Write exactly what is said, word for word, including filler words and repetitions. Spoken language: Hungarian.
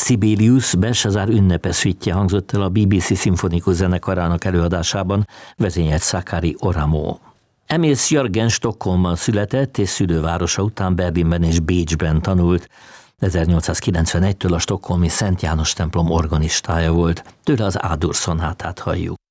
Sibelius Belshazzar ünnepes suite hangzott el a bé bé cé szimfonikus zenekarának előadásában, vezényelt Sakari Oramo. Emil Sjögren Stockholmban született, és szülővárosa után Berlinben és Bécsben tanult. ezernyolcszázkilencvenegytől a stockholmi Szent János templom organistája volt. Tőle az A-dur szonátát halljuk.